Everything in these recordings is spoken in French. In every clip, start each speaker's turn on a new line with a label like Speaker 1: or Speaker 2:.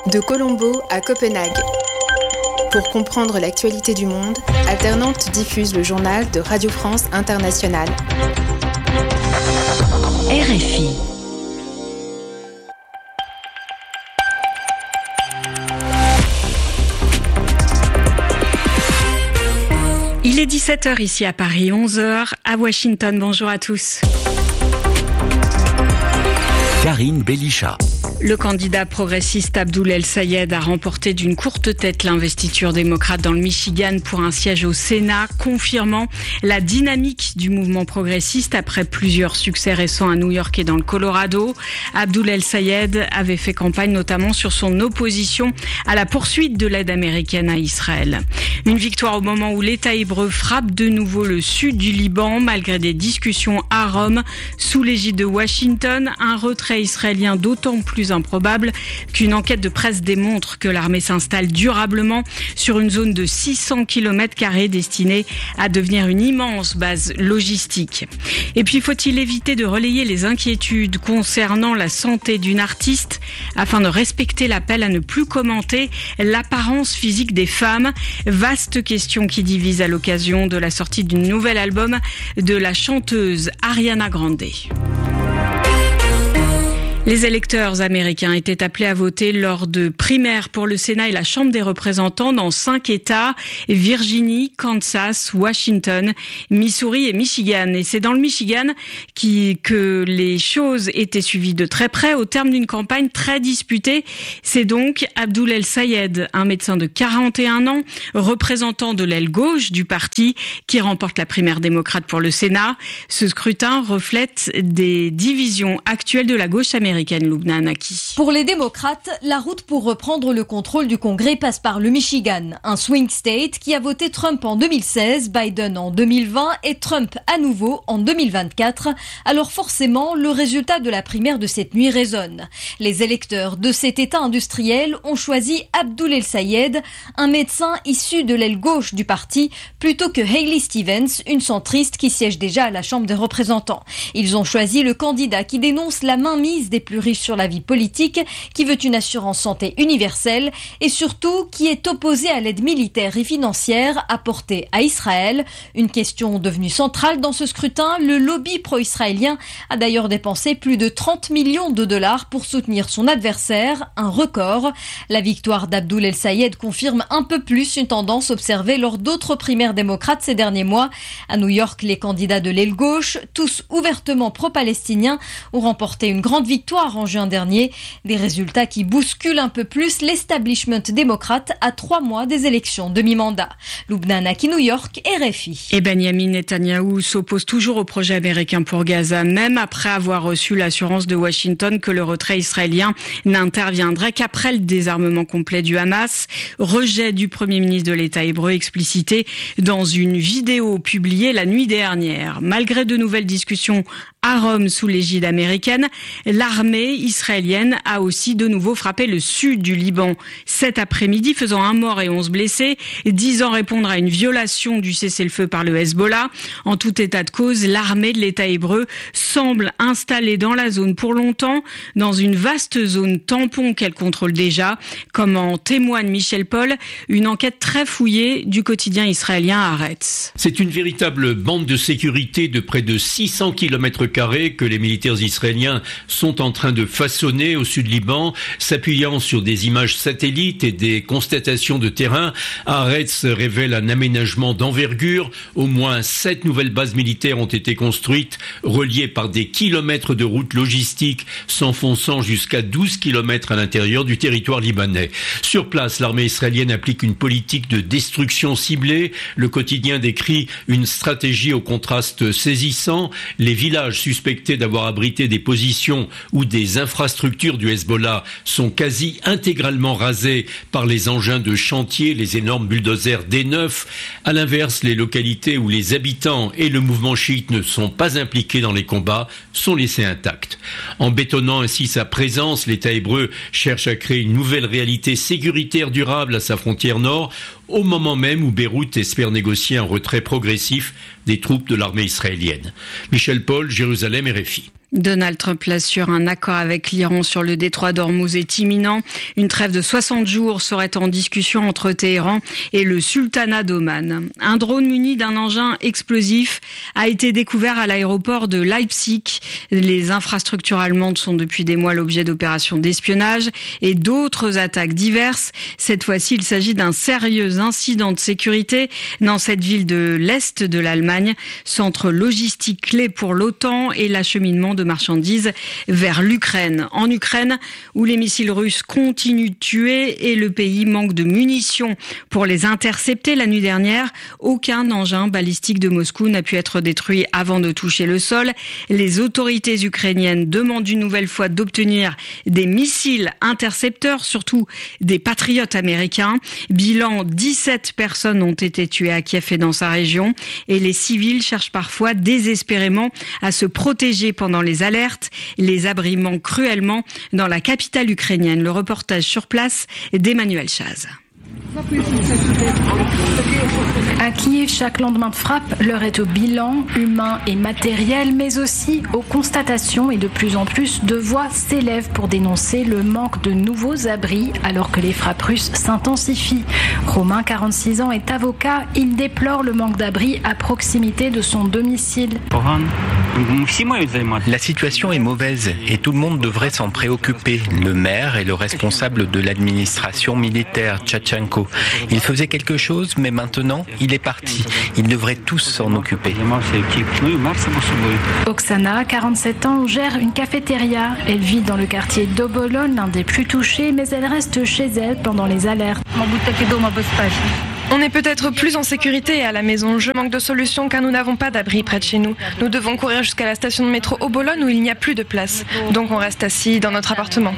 Speaker 1: De Colombo à Copenhague. Pour comprendre l'actualité du monde, Alternante diffuse le journal de Radio France Internationale.
Speaker 2: RFI. Il est 17h ici à Paris, 11h à Washington. Bonjour à tous.
Speaker 3: Karine Belisha.
Speaker 2: Le candidat progressiste Abdoul El-Sayed a remporté d'une courte tête l'investiture démocrate dans le Michigan pour un siège au Sénat, confirmant la dynamique du mouvement progressiste après plusieurs succès récents à New York et dans le Colorado. Abdoul El-Sayed avait fait campagne notamment sur son opposition à la poursuite de l'aide américaine à Israël. Une victoire au moment où l'État hébreu frappe de nouveau le sud du Liban, malgré des discussions à Rome sous l'égide de Washington. Un retrait israélien d'autant plus improbable qu'une enquête de presse démontre que l'armée s'installe durablement sur une zone de 600 km² destinée à devenir une immense base logistique. Et puis, faut-il éviter de relayer les inquiétudes concernant la santé d'une artiste afin de respecter l'appel à ne plus commenter l'apparence physique des femmes? Vaste question qui divise à l'occasion de la sortie du nouvel album de la chanteuse Ariana Grande. Les électeurs américains étaient appelés à voter lors de primaires pour le Sénat et la Chambre des représentants dans 5 États, Virginie, Kansas, Washington, Missouri et Michigan. Et c'est dans le Michigan que les choses étaient suivies de très près au terme d'une campagne très disputée. C'est donc Abdoul El-Sayed, un médecin de 41 ans, représentant de l'aile gauche du parti, qui remporte la primaire démocrate pour le Sénat. Ce scrutin reflète des divisions actuelles de la gauche américaine.
Speaker 4: Pour les démocrates, la route pour reprendre le contrôle du Congrès passe par le Michigan, un swing state qui a voté Trump en 2016, Biden en 2020 et Trump à nouveau en 2024. Alors forcément, le résultat de la primaire de cette nuit résonne. Les électeurs de cet État industriel ont choisi Abdoul El-Sayed, un médecin issu de l'aile gauche du parti, plutôt que Hayley Stevens, une centriste qui siège déjà à la Chambre des représentants. Ils ont choisi le candidat qui dénonce la mainmise des plus riches sur la vie politique, qui veut une assurance santé universelle et surtout qui est opposé à l'aide militaire et financière apportée à Israël. Une question devenue centrale dans ce scrutin, le lobby pro-israélien a d'ailleurs dépensé plus de 30 millions de dollars pour soutenir son adversaire, un record. La victoire d'Abdoul El-Sayed confirme un peu plus une tendance observée lors d'autres primaires démocrates ces derniers mois. À New York, les candidats de l'aile gauche, tous ouvertement pro-palestiniens, ont remporté une grande victoire en juin dernier. Des résultats qui bousculent un peu plus l'establishment démocrate à 3 mois des élections de mi-mandat. Lubna Naki, New York, RFI.
Speaker 2: Et Benjamin Netanyahou s'oppose toujours au projet américain pour Gaza, même après avoir reçu l'assurance de Washington que le retrait israélien n'interviendrait qu'après le désarmement complet du Hamas. Rejet du Premier ministre de l'État hébreu explicité dans une vidéo publiée la nuit dernière. Malgré de nouvelles discussions à Rome sous l'égide américaine, l'armée israélienne a aussi de nouveau frappé le sud du Liban cet après-midi, faisant 1 mort et 11 blessés, disant répondre à une violation du cessez-le-feu par le Hezbollah. En tout état de cause, l'armée de l'État hébreu semble installée dans la zone pour longtemps, dans une vaste zone tampon qu'elle contrôle déjà, comme en témoigne Michel Paul, une enquête très fouillée du quotidien israélien Haaretz.
Speaker 5: C'est une véritable bande de sécurité de près de 600 km² que les militaires israéliens sont en train de façonner au sud Liban, s'appuyant sur des images satellites et des constatations de terrain. Haaretz révèle un aménagement d'envergure. Au moins 7 nouvelles bases militaires ont été construites, reliées par des kilomètres de routes logistiques, s'enfonçant jusqu'à 12 kilomètres à l'intérieur du territoire libanais. Sur place, l'armée israélienne applique une politique de destruction ciblée. Le quotidien décrit une stratégie au contraste saisissant. Les villages suspectés d'avoir abrité des positions ou des infrastructures du Hezbollah sont quasi intégralement rasés par les engins de chantier, les énormes bulldozers D9. À l'inverse, les localités où les habitants et le mouvement chiite ne sont pas impliqués dans les combats sont laissés intacts. En bétonnant ainsi sa présence, l'État hébreu cherche à créer une nouvelle réalité sécuritaire durable à sa frontière nord. au moment même où Beyrouth espère négocier un retrait progressif des troupes de l'armée israélienne. Michel Paul, Jérusalem, RFI.
Speaker 2: Donald Trump l'assure, un accord avec l'Iran sur le détroit d'Ormuz est imminent. Une trêve de 60 jours serait en discussion entre Téhéran et le sultanat d'Oman. Un drone muni d'un engin explosif a été découvert à l'aéroport de Leipzig. Les infrastructures allemandes sont depuis des mois l'objet d'opérations d'espionnage et d'autres attaques diverses. Cette fois-ci, il s'agit d'un sérieux incident de sécurité dans cette ville de l'Est de l'Allemagne, centre logistique clé pour l'OTAN et l'acheminement de marchandises vers l'Ukraine. En Ukraine, où les missiles russes continuent de tuer et le pays manque de munitions pour les intercepter la nuit dernière, aucun engin balistique de Moscou n'a pu être détruit avant de toucher le sol. Les autorités ukrainiennes demandent une nouvelle fois d'obtenir des missiles intercepteurs, surtout des patriotes américains. Bilan, 17 personnes ont été tuées à Kiev et dans sa région et les civils cherchent parfois désespérément à se protéger pendant les alertes. Les abris manquent cruellement dans la capitale ukrainienne. Le reportage sur place d'Emmanuel Chaz.
Speaker 6: À Kiev, chaque lendemain de frappe, l'heure est au bilan humain et matériel, mais aussi aux constatations, et de plus en plus de voix s'élèvent pour dénoncer le manque de nouveaux abris alors que les frappes russes s'intensifient. Romain, 46 ans, est avocat. Il déplore le manque d'abris à proximité de son domicile.
Speaker 7: La situation est mauvaise et tout le monde devrait s'en préoccuper. Le maire et le responsable de l'administration militaire, Tchatchenko. Il faisait quelque chose, mais maintenant, il est parti. Ils devraient tous s'en occuper.
Speaker 6: Oksana, 47 ans, gère une cafétéria. Elle vit dans le quartier d'Obolon, l'un des plus touchés, mais elle reste chez elle pendant les alertes.
Speaker 8: On est peut-être plus en sécurité à la maison. Je manque de solutions car nous n'avons pas d'abri près de chez nous. Nous devons courir jusqu'à la station de métro Obolon où il n'y a plus de place. Donc on reste assis dans notre appartement.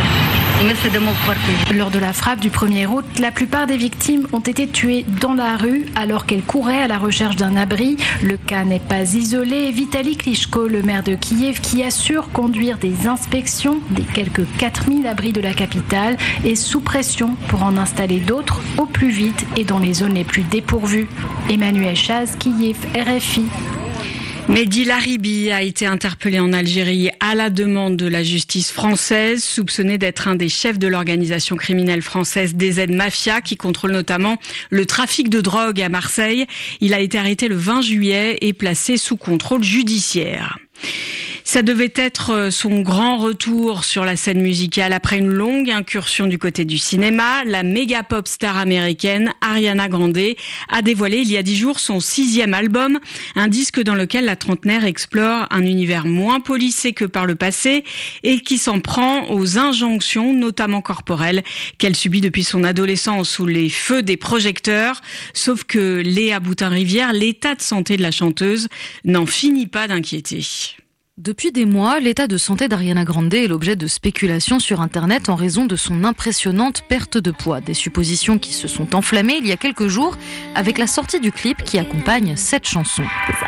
Speaker 6: Lors de la frappe du 1er août, la plupart des victimes ont été tuées dans la rue alors qu'elles couraient à la recherche d'un abri. Le cas n'est pas isolé. Vitali Klitschko, le maire de Kiev, qui assure conduire des inspections des quelques 4000 abris de la capitale, est sous pression pour en installer d'autres au plus vite et dans les zones les plus dépourvues. Emmanuel Chaz, Kiev, RFI.
Speaker 2: Mehdi Laribi a été interpellé en Algérie à la demande de la justice française, soupçonné d'être un des chefs de l'organisation criminelle française DZ Mafia, qui contrôle notamment le trafic de drogue à Marseille. Il a été arrêté le 20 juillet et placé sous contrôle judiciaire. Ça devait être son grand retour sur la scène musicale après une longue incursion du côté du cinéma. La méga pop star américaine Ariana Grande a dévoilé il y a 10 jours son 6e album, un disque dans lequel la trentenaire explore un univers moins policé que par le passé et qui s'en prend aux injonctions, notamment corporelles, qu'elle subit depuis son adolescence sous les feux des projecteurs. Sauf que Léa Boutin-Rivière, l'état de santé de la chanteuse n'en finit pas d'inquiéter.
Speaker 9: Depuis des mois, l'état de santé d'Ariana Grande est l'objet de spéculations sur Internet en raison de son impressionnante perte de poids. Des suppositions qui se sont enflammées il y a quelques jours avec la sortie du clip qui accompagne cette chanson.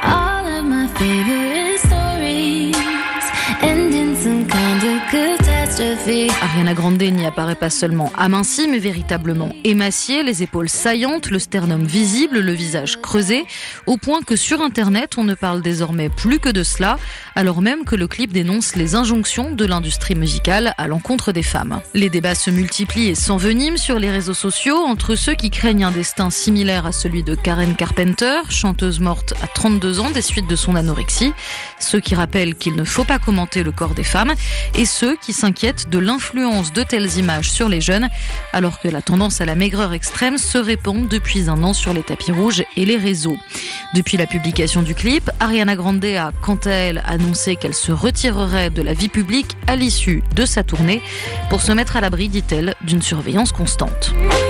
Speaker 9: Ariana Grande n'y apparaît pas seulement amincie, mais véritablement émaciée, les épaules saillantes, le sternum visible, le visage creusé, au point que sur Internet, on ne parle désormais plus que de cela, alors même que le clip dénonce les injonctions de l'industrie musicale à l'encontre des femmes. Les débats se multiplient et s'enveniment sur les réseaux sociaux entre ceux qui craignent un destin similaire à celui de Karen Carpenter, chanteuse morte à 32 ans des suites de son anorexie, ceux qui rappellent qu'il ne faut pas commenter le corps des femmes, et ceux qui s'inquiètent de l'influence de telles images sur les jeunes, alors que la tendance à la maigreur extrême se répand depuis un an sur les tapis rouges et les réseaux. Depuis la publication du clip, Ariana Grande a, quant à elle, annoncé qu'elle se retirerait de la vie publique à l'issue de sa tournée pour se mettre à l'abri, dit-elle, d'une surveillance constante.